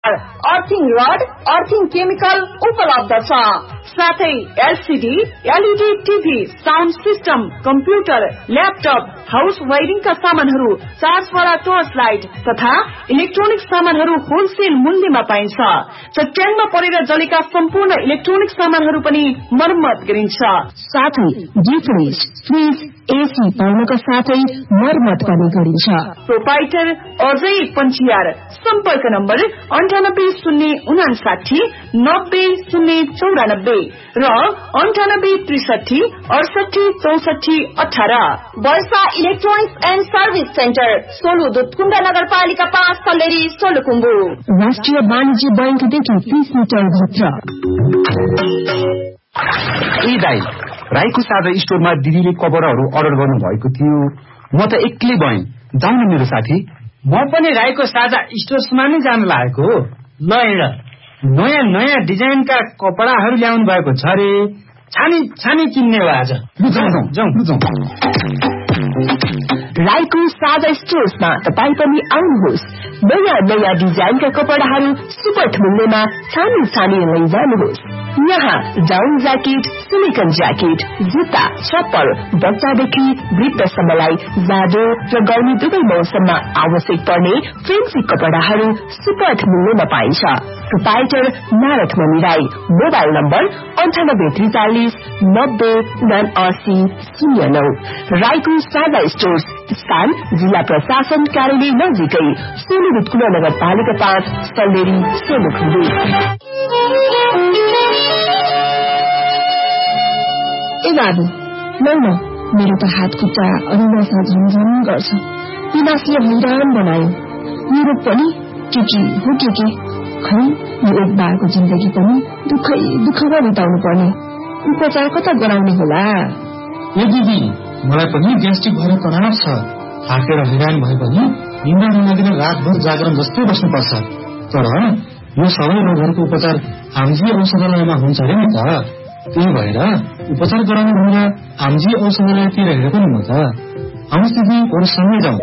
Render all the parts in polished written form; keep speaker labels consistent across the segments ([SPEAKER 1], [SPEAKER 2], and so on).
[SPEAKER 1] Earthing rod, earthing chemical उपलब्ध छ। साथै LCD, LED TV, sound system, computer, laptop, house वायरिङका सामानहरू, चार्जवाला टर्च लाइट तथा इलेक्ट्रोनिक सामानहरू होलसेल मूल्यमा पाइन्छ। चट्याङमा परेर जलेका सम्पूर्ण इलेक्ट्रोनिक सामानहरू पनि मर्मत गरिन्छ।
[SPEAKER 2] साथै डिफ्रिज, फ्रिज, एसी पाउनका साथै मर्मत पनि गरिन्छ।
[SPEAKER 1] प्रोपाइटर अजय पञ्चियार। सम्पर्क नम्बर 980959 90 र 9863 68 64 18। वर्षा electronics and service centre, Solu Dudhkund नगरपालिका 5 सल्लेरी सोलुखुम्बु।
[SPEAKER 2] राष्ट्रिय वाणिज्य बैंकदेखि 30 मिटर भित्र।
[SPEAKER 3] ए दाइ, राईको साझा स्टोरमा दिदीले कपडाहरू अर्डर गर्नु भएको थियो। म त एक्लै भएँ, जाउँ न मेरो साथी।
[SPEAKER 4] म पनि राईको साझा स्टोर्समा नै जान लागेको हो। ल हिँड, नयाँ नयाँ डिजाइनका कपडाहरू ल्याउनु भएको छ रे। छानी छानी किन्ने हो आज।
[SPEAKER 3] जाउँ।
[SPEAKER 2] राईको साझा स्टोर्समा तपाईँ पनि आउनुहोस्। नयाँ नयाँ डिजाइनका कपडाहरू सुपथ मूल्यमा छानी छानी लैजानुहोस्। यहाँ डाउन ज्याकेट, सिलिकन ज्याकेट, जुत्ता, चप्पल, बच्चादेखि वृद्धसम्मलाई जाडो र गर्मी दुवै मौसममा आवश्यक पर्ने फेन्सी कपडाहरू सुपथ मूल्यमा पाइन्छ। प्रोपाइटर नारद मणि राई। Mobile number 9843 90 79 09। राईको साझा स्टोर्स, स्थान जिल्ला प्रशासन कार्यालय नजिकै, सोलु दुधकुण्ड नगरपालिका 5 सल्लेरी सोलुखुम्बु। ए बाबु, लौ न, मेरो त हात खुट्टा अनिनासा झमझम गर्छ। पिनासले हैरान बनायो। मेरो पनि के हो के खै, यो एक बारको जिन्दगी पनि दुःखमा बिताउनु पर्ने। उपचार कता गराउने होला?
[SPEAKER 4] ए दिदी, मलाई पनि ग्यास्ट्रिक भएर तनाव छ। थाकेर हैरान भए पनि निन्द्रा नलागिन रातभर जागरण जस्तै बस्नुपर्छ। तर यो सबै रोगहरूको उपचार आमजी औषधालयमा हुन्छ अरे नि त। त्यही भएर उपचार गराउनु भनेर आमजी औषधालयतिर हेरेको नि म त। आउनुहोस् दिदी, अरू सँगै जाउँ।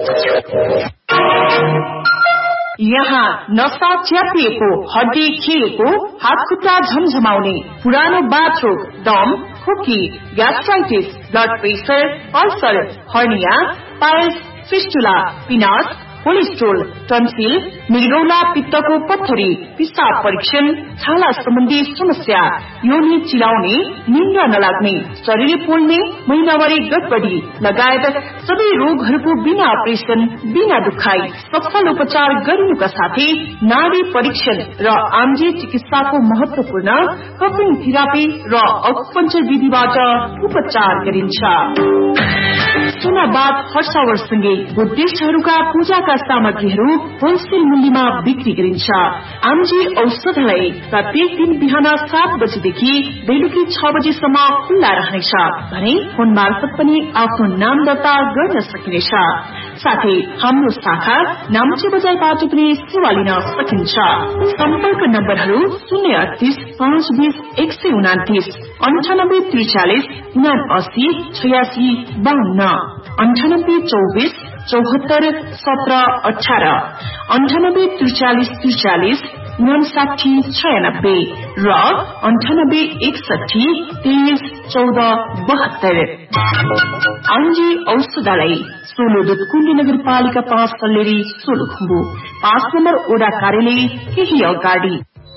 [SPEAKER 1] यहाँ नसा च्यापिएको, हड्डी खिएको, हात खुट्टा झमझमाउने, पुरानो बाथरोग, दम, खोकी, gastritis, blood pressure, ulcer, hernia, piles, fistula, पिनास, cholesterol, tonsil, मृगौला, पित्तको पत्थरी, पिसाब परीक्षण, छाला सम्बन्धी समस्या, योनि चिलाउने, निन्द्रा नलाग्ने, शरीर पोल्ने, महिनावारी गडबडी लगायत सबै रोगहरूको बिना अपरेसन, बिना दुखाई सफल उपचार गरिनुका साथै नाडी परीक्षण र आमजी चिकित्साको महत्वपूर्ण कपिङ थेरापी र अकुपञ्चर विधिबाट उपचार गरिन्छ। सुनाबाद हर्षावरसँगै बुद्धिस्टहरूका पूजाका सामग्रीहरू होलसेल मूल्यमा बिक्री गरिन्छ। आमजी औषधालय प्रत्येक दिन बिहान 7 बजेदेखि बेलुकी 6 बजेसम्म खुल्ला रहनेछ भने फोन मार्फत पनि आफ्नो नाम दर्ता गर्न सकिनेछ। साथै हाम्रो शाखा नाम्चे बजारबाट पनि सेवा लिन सकिन्छ। सम्पर्क नम्बरहरू 038 520 129, 9843 79 86 52, 9824 74 17 18, 9843 43 59 96 र 9861 23 14 72। आमजी औषधालय, सोलु दुधकुण्ड नगरपालिका 5 सल्लेरी सोलुखुम्बु, 5 नम्बर ओडा कार्यालय केही अगाडि।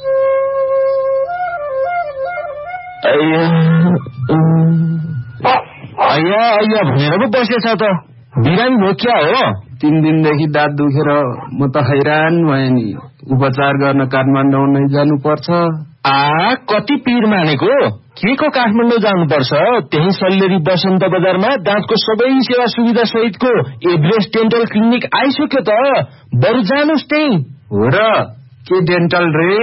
[SPEAKER 3] अय्या भनेर पो बसेछ त। बिरामी भयो क्या हो? 3 दिनदेखि दाँत दुखेर म त हैरान भएँ नि। उपचार गर्न काठमाडौँ नै जानुपर्छ।
[SPEAKER 5] कति पीर मानेको? के को काठमाडौँ जानुपर्छ? त्यही सल्लेरी बसन्त बजारमा दाँतको सबै सेवा सुविधा सहितको एभरेस्ट डेन्टल क्लिनिक आइसक्यो त। बरु जानुस् त्यही।
[SPEAKER 3] हो र, के डेन्टल रे?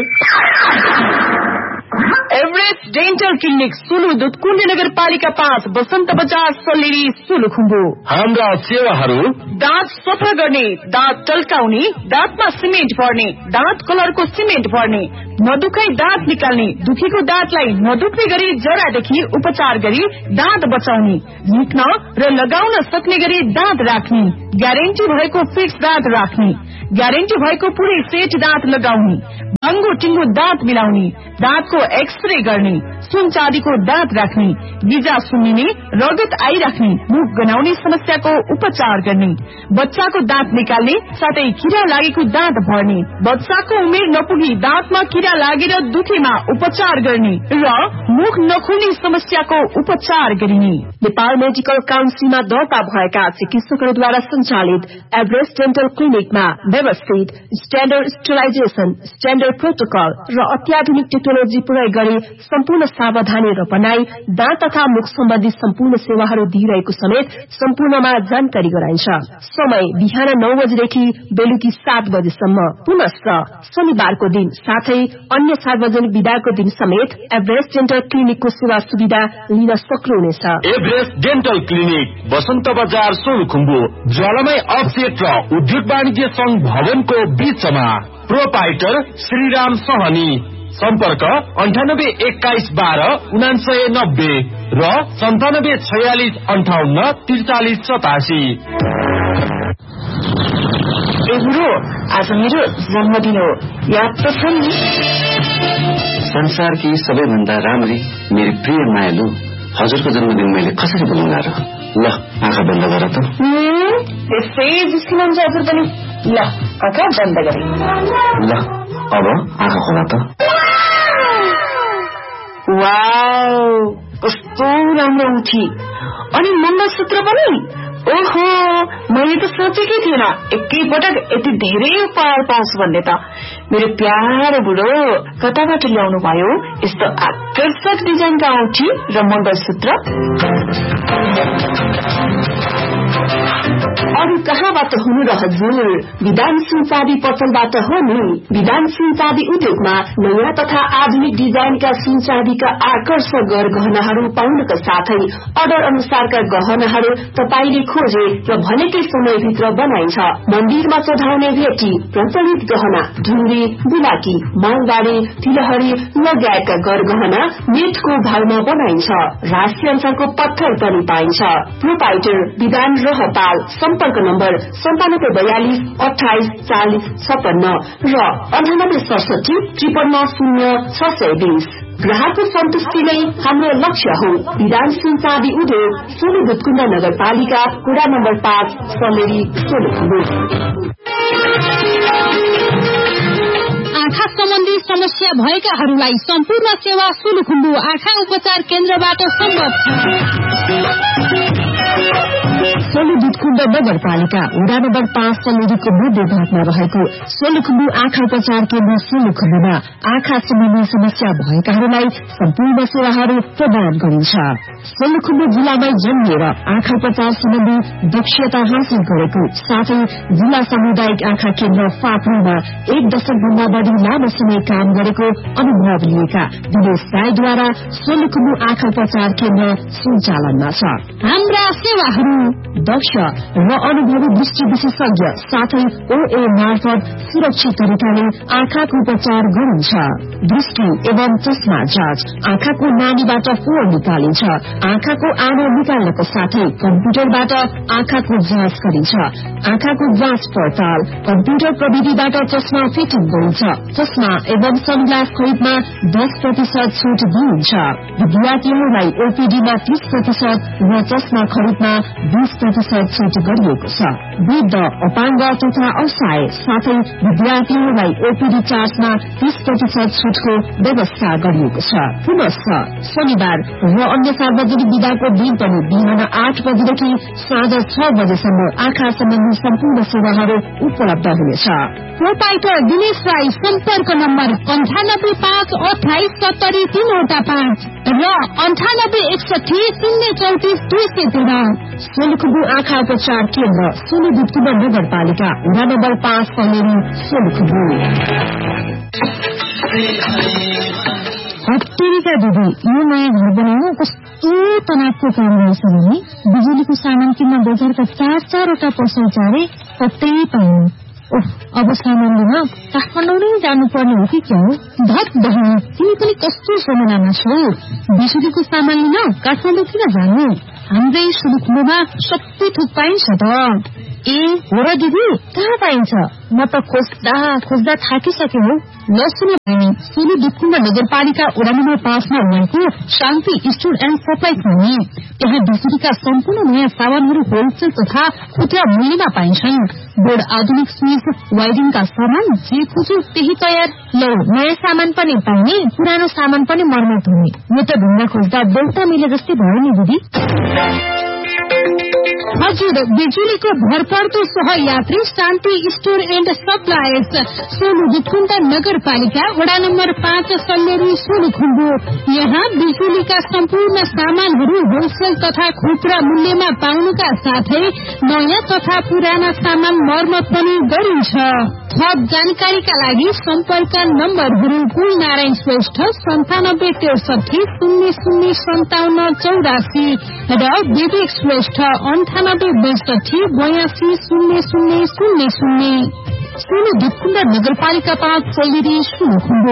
[SPEAKER 1] Everest dental clinic, Solu Dudhkund नगरपालिका 5 बसन्त बजार सल्लेरी सोलुखुम्बु।
[SPEAKER 5] हाम्रा सेवाहरू:
[SPEAKER 1] दाँत सफा गर्ने, दाँत टल्काउने, दाँतमा सिमेन्ट भर्ने, दाँत कलरको सिमेन्ट भर्ने, नदुखाई दाँत निकाल्ने, दुखेको दाँतलाई नदुख्ने गरी जरादेखि उपचार गरी दाँत बचाउने, झिक्न र लगाउन सक्ने गरी दाँत राख्ने, ग्यारेन्टी भएको फिक्स दाँत राख्ने, ग्यारेन्टी भएको पुरै सेट दाँत लगाउने, टङ्गो टिङ्गो दाँत मिलाउने, दाँतको एक्सरे गर्ने, सुन चाँदीको दाँत राख्ने, गिजा सुन्निने, रगत आइराख्ने, मुख गनाउने समस्याको उपचार गर्ने, बच्चाको दाँत निकाल्ने साथै किरा लागेको दाँत भर्ने, बच्चाको उमेर नपुगी दाँतमा किरा लागेर दुखेमा उपचार गर्ने र मुख नखुल्ने समस्याको उपचार गरिने।
[SPEAKER 2] नेपाल मेडिकल काउन्सिलमा दर्ता भएका चिकित्सकहरूद्वारा सञ्चालित एभरेस्ट डेन्टल क्लिनिकमा व्यवस्थित स्ट्याण्डर्ड स्टेरिलाइजेसन, स्ट्याण्डर्ड प्रोटोकल र अत्याधुनिक टेक्नोलोजी प्रयोग गरी सम्पूर्ण सावधानी र बनाई दाँत तथा मुख सम्बन्धी सम्पूर्ण सेवाहरू दिइरहेको समेत सम्पूर्णमा जानकारी गराइन्छ। समय बिहान 9 बजेदेखि बेलुकी 7 बजेसम्म। पुनश्च शनिबारको दिन साथै अन्य सार्वजनिक बिदाको दिन समेत एभरेस्ट डेन्टल क्लिनिकको सेवा सुविधा लिन सक्नुहुनेछ।
[SPEAKER 5] एभरेस्ट डेन्टल क्लिनिक बसन्त बजार सोलुखुम्बु, ज्वालामय अफसेट र उद्योग वाणिज्य संघ भवनको बीचमा। प्रोपाइटर श्रीराम सहनी। सम्पर्क 98 21 12 9990 र 97 46 58 43 87।
[SPEAKER 1] आज मेरो जन्मदिन हो, याद त छ नि?
[SPEAKER 6] संसारकी सबैभन्दा राम्री मेरी प्रिय मायालु हजुरको जन्मदिन मैले कसरी बोलाउँला र? ल आँखा बन्द गर त।
[SPEAKER 1] त्यसै जिस्किनुहुन्छ हजुर पनि। ल आँखा बन्द गरे।
[SPEAKER 6] ल अब आँखा खोला त।
[SPEAKER 1] वाउ, कस्तो राम्रो उठी। अनि मङ्गलसूत्र पनि। ओहो, मैले त सोचेकै थिएन एकैपटक यति धेरै उपहार पाउँछु भन्ने त। मेरो प्यारो बुढो कताबाट ल्याउनु भयो यस्तो आकर्षक डिजाइनका औँठी र मङ्गलसूत्र?
[SPEAKER 2] अरू कहाँबाट हुनु र हजुर? विधान सुनचाँदी पसलबाट हो नि। विधान सुनचाँदी उद्योगमा नयाँ तथा आधुनिक डिजाइनका सुनचाँदीका आकर्षक गहनाहरू पाउनका साथै अर्डर अनुसारका गहनाहरू तपाईले खोजे र भनेकै समयभित्र बनाइन्छ। मन्दिरमा चढाउने भेटी, प्रचलित गहना, ढुङ्गी, बुलाकी, मालबारी, तिलहरी लगायतका गहना नेटको भावमा बनाइन्छ। राशि अनुसारको पत्थर पनि पाइन्छ। प्रोपाइटर विधान रहपाल। सम्पर्क नम्बर 9742 28 40 56 र 98 67 53 0620। ग्राहकको सन्तुष्टि नै हाम्रो लक्ष्य हो। विधान सुनचाँदी उद्योग, सोलु दुधकुण्ड नगरपालिका, वडा नम्बर 5, सलेरी, सोलुखुम्बु।
[SPEAKER 7] आँखा सम्बन्धी समस्या भएकाहरूलाई सम्पूर्ण सेवा सोलुखुम्बु आँखा उपचार केन्द्रबाट सम्भव छ।
[SPEAKER 2] सोलु दुधकुण्ड नगरपालिका, वडा नम्बर 5, सलेरीको मध्य भागमा रहेको सोलुखुम्बु आँखा उपचार केन्द्र सोलुखुम्बुमा आँखा सम्बन्धी समस्या भएकाहरूलाई सम्पूर्ण सेवाहरू प्रदान गरिन्छ। सोलुखुम्बु जिल्लामै जन्मिएर आँखा उपचार सम्बन्धी दक्षता हासिल गरेको साथै जिल्ला सामुदायिक आँखा केन्द्र फाप्रोमा 1 दशकभन्दा बढी लामो समय काम गरेको अनुभव लिएका दिनेश राईद्वारा सोलुखुम्बु आँखा उपचार केन्द्र सञ्चालनमा छ।
[SPEAKER 7] हाम्रा सेवाहरू
[SPEAKER 2] दक्ष र अनुभवी दृष्टि विशेषज्ञ साथै ओए मार्फत सुरक्षित तरिकाले आँखाको उपचार गरिन्छ। दृष्टि एवं चस्मा जाँच, आँखाको नानीबाट फोहोर निकालिन्छ। आँखाको आनो निकाल्नको साथै कम्प्युटरबाट आँखाको जाँच गरिन्छ। आँखाको जाँच पडताल, कम्प्युटर प्रविधिबाट चस्मा फिटिङ गरिन्छ। चस्मा एवं सनग्लास खरिदमा 10% छुट दिइन्छ। विद्यार्थीहरूलाई ओपीडीमा 30% र चस्मा खरिदमा 20% छुट गरिएको छ। वृद्ध, अपाङ्ग तथा असहाय साथै विद्यार्थीहरूलाई ओपीडी चार्जमा 30% छुटको व्यवस्था गरिएको छ। पुनश्च शनिबार र अन्य सार्वजनिक बिदाको दिन पनि बिहान 8 बजेदेखि साँझ 6 बजेसम्म आँखा सम्बन्धी सम्पूर्ण सेवाहरू उपलब्ध हुनेछ।
[SPEAKER 7] प्रोपाइटर दिनेश राई। सम्पर्क नम्बर 98 5 28 70 3 र 98 61 034 213।
[SPEAKER 2] सोलुखुम्बु आँखा उपचार केन्द्र, सोलु दुधकुण्ड नगरपालिका, वडा नम्बर 5, सलेरी, सोलुखुम्बु।
[SPEAKER 7] हप्तेरीका दिदी, यो नयाँ घर बनाउनु कस्तो तनावको काम रहेछ भने बिजुलीको सामान किन्न बजारका 4-4वटा पसल चारे कतै पाइनु। अब सामान लिन काठमाडौँ नै जानुपर्ने हो कि क्या हो? धत बहिनी, तिमी पनि कस्तो समयमा छौ? बिजुलीको सामान लिन काठमाडौँ किन जानु? हाम्रै सोलुखुम्बुमा सबै थोक पाइन्छ त। ए हो र दिदी, कहाँ पाइन्छ? म त खोज्दा थाकिसके हो। ल सुन बहिनी, सोलु दुखुण्ड नगरपालिका वडा नम्बर 5 मा रहेको शान्ति स्टोर एन्ड सप्लाई भन्ने यहाँ बिजुलीका सम्पूर्ण नयाँ सामानहरू होलसेल तथा खुद्रा मूल्यमा पाइन्छन्। बोर्ड, आधुनिक स्विच, वायरिङका सामान जे खोज्यो त्यही तयार। ल नयाँ सामान पनि पाइने, पुरानो सामान पनि मर्मत हुने। यो त ढुङ्गा खोज्दा बेलुका मिले जस्तै भयो नि दिदी। हजुर, बिजुलीको भरपर्दो सहयात्री शान्ति स्टोर एन्ड सप्लायर्स, सोलु दुखुण्ड नगरपालिका वडा नम्बर 5 सल्लेरी सोलुखुम्बु। यहाँ बिजुलीका सम्पूर्ण सामानहरू होलसेल तथा खुद्रा मूल्यमा पाउनुका साथै नयाँ तथा पुराना सामान मर्मत पनि गरिन्छ। थप जानकारीका लागि सम्पर्क नम्बरहरू कुलनारायण श्रेष्ठ 9763 005784 र विवेक श्रेष्ठ 9862 820000। सोलु दुखुण्ड नगरपालिका 5 सल्लेरी सोलुखुम्बु।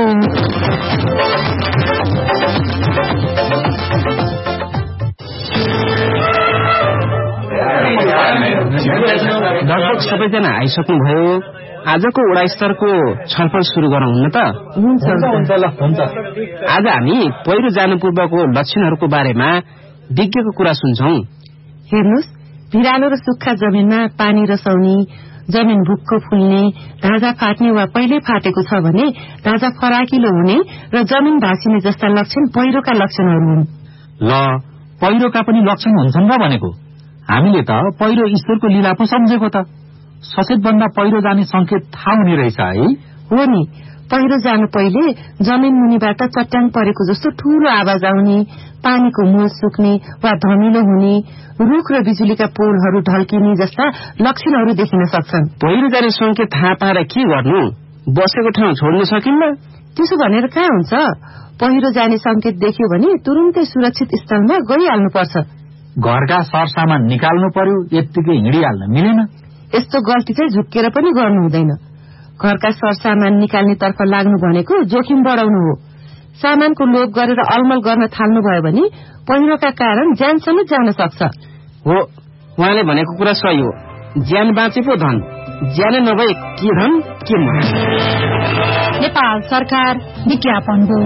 [SPEAKER 3] लगभग सबैजना आइसक्नुभयो। आजको वडा स्तरको छलफल सुरु गरौँ न त।
[SPEAKER 4] हुन्छ।
[SPEAKER 3] आज हामी पहिरो जानु पूर्वको लक्षणहरूको बारेमा विज्ञको कुरा सुन्छौं।
[SPEAKER 8] हेर्नुहोस्, भिरालो र सुक्खा जमिनमा पानी रसाउने, जमिन भुक्क फुल्ने, ढाँचा फाट्ने वा पहिले फाटेको छ भने ढाँचा फराकिलो हुने र जमिन भाँसिने जस्ता लक्षण पहिरोका लक्षणहरू हुन्।
[SPEAKER 4] ल, पहिरोका पनि लक्षण हुन्छन् र भनेको? हामीले त पहिरो ईश्वरको लीला पो सम्झेको त। सचेत भन्दा पहिरो जाने संकेत थाहा हुने रहेछ है?
[SPEAKER 8] हो नि, पहिरो जानु पहिले जमिन मुनिबाट चट्याङ परेको जस्तो ठूलो आवाज आउने, पानीको मूल सुक्ने वा धमिलो हुने, रुख र बिजुलीका पोलहरू ढल्किने जस्ता लक्षणहरू देखिन सक्छन्।
[SPEAKER 3] पहिरो जाने संकेत थाहा पाएर के गर्नु? बसेको ठाउँ छोड्न सकिन्न?
[SPEAKER 8] त्यसो भनेर कहाँ हुन्छ? पहिरो जाने संकेत देख्यो भने तुरुन्तै सुरक्षित स्थलमा गइहाल्नुपर्छ।
[SPEAKER 4] घरका सरसामान निकाल्नु पर्यो, यत्तिकै हिँडिहाल्न मिलेन।
[SPEAKER 8] यस्तो गल्ती चाहिँ झुक्केर पनि गर्नु हुँदैन। घरका सरसामान निकाल्ने तर्फ लाग्नु भनेको जोखिम बढाउनु हो। सामानको लोभ गरेर अलमल गर्न थाल्नुभयो भने पहिरोका कारण ज्यानसम्म जान सक्छ।
[SPEAKER 3] हो, उहाँले भनेको कुरा सही हो। ज्यान बाँचे पो धन, ज्यान नभए के धन के मर।
[SPEAKER 7] नेपाल सरकार विज्ञापन हो।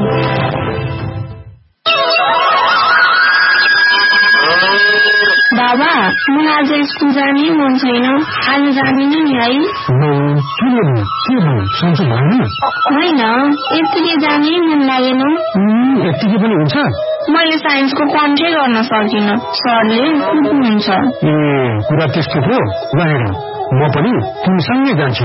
[SPEAKER 9] बाबा, म आज स्कुल जाने मन छैन, आज जाँदिन नि है? होइन, यत्तिकै जाने मन लागेन।
[SPEAKER 4] यत्तिकै पनि हुन्छ?
[SPEAKER 9] मैले साइन्सको कन्ट्रै गर्न सकिनँ, सरले कुट्नुहुन्छ।
[SPEAKER 4] कुरा त्यस्तो हो? गएर म पनि तिमीसँगै जान्छु।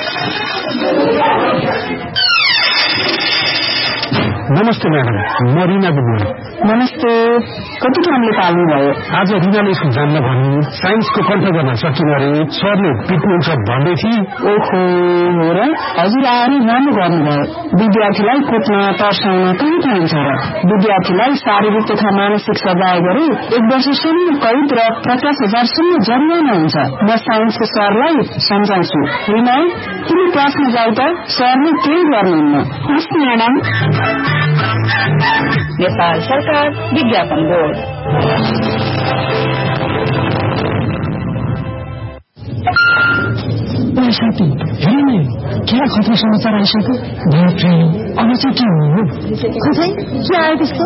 [SPEAKER 4] नमस्ते म्याडम, म रिना बुढी।
[SPEAKER 8] नमस्ते, कति ठाउँले पाल्नुभयो?
[SPEAKER 4] आज रिनाले स्कुल जान्न भन्नु, साइन्सको कन्ठ गर्न सकिन अरे, सरले पिट्नुहुन्छ भन्दै थिए।
[SPEAKER 8] ओहो, हो र? हजुर आएर राम्रो गर्नुभयो। विद्यार्थीलाई कुट्न तर्साउन कहाँ पाइन्छ र? विद्यार्थीलाई शारीरिक तथा मानसिक सजाय गरे 1 वर्षसम्म कैद र 50,000सम्म जरिवाना हुन्छ। म साइन्सको सरलाई सम्झाउँछु। रिना, तिमी क्लासमा जाऊ त, सरले केही गर्नुहुन्न।
[SPEAKER 9] हस् म्याडम।
[SPEAKER 1] नेपाल सरकार विज्ञापन बोर्ड।
[SPEAKER 4] साथी, हेर्नु क्या खतरा समाचार आइसक्यो। अब चाहिँ के हो?
[SPEAKER 7] खै के आयो त्यस्तो?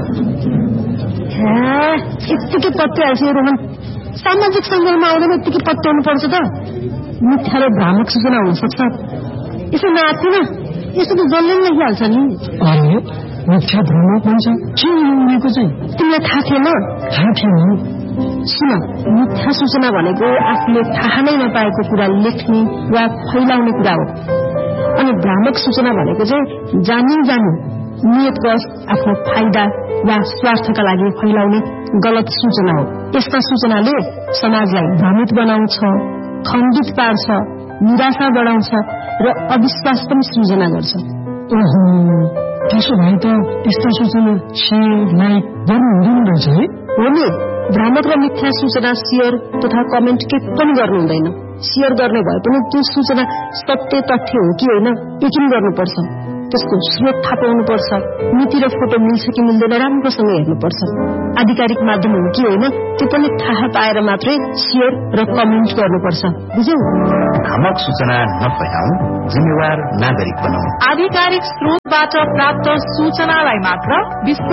[SPEAKER 7] यत्तिकै पत्याइहाल्छ यो रोहन। सामाजिक सञ्जालमा आउँदैन यत्तिकै पत्याउनु पर्छ त। मिथ्या र भ्रामक सूचना हुनसक्छ। यसो नाच्दैन, यसो त जसले पनि लेखिहाल्छ नि।
[SPEAKER 4] अरे मिथ्या भ्रामक भन्छ के उनीको चाहिँ?
[SPEAKER 7] तिमीलाई थाहा थिएन?
[SPEAKER 4] थाहा थिएन।
[SPEAKER 7] सुन, मिथ्या सूचना भनेको आफूले थाहा नै नपाएको कुरा लेख्ने वा फैलाउने कुरा हो। अनि भ्रामक सूचना भनेको चाहिँ जानी नियतवश आफ्नो फाइदा वा स्वार्थका लागि फैलाउने गलत सूचना हो। यस्ता सूचनाले समाजलाई भ्रमित बनाउँछ, खण्डित पार्छ, निराशा बढाउँछ र अविश्वास पनि सृजना गर्छ।
[SPEAKER 4] ओहो, त्यसो भए त यस्ता सूचना सेयर लाइक गर्नु हुँदैन रहेछ है?
[SPEAKER 7] हो नि, भ्रामक र मिथ्या सूचना सेयर तथा कमेन्ट के पनि गर्नु हुँदैन। सेयर गर्ने भए पनि त्यो सूचना सत्य तथ्य हो कि होइन यकिन गर्नुपर्छ।
[SPEAKER 8] त्यसको स्रोत थाहा पाउनुपर्छ, मिति र फोटो मिल्छ कि मिल्दैन राम्रोसँग हेर्नुपर्छ। आधिकारिक माध्यम हो कि होइन त्यो पनि थाहा पाएर मात्रै शेयर र कमेन्ट गर्नुपर्छ। बुझ्यौ?
[SPEAKER 10] भ्रामक सूचना नफैलाऊ, जिम्मेवार नागरिक बनाऊ।
[SPEAKER 1] आधिकारिक स्रोतबाट प्राप्त सूचनालाई मात्र